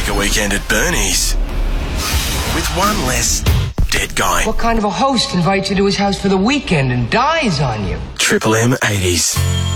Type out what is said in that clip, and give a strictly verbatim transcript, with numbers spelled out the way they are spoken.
like a weekend at Bernie's. With one less dead guy. What kind of a host invites you to his house for the weekend and dies on you? Triple M eighties.